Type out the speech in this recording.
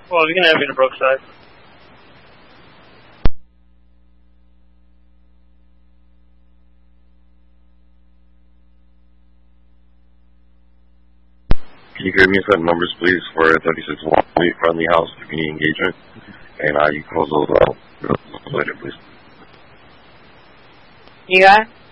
Well, you can have it in Brookside. Can you give me some numbers, please, for 36 Friendly House community engagement? And you close those out later, please. You got it?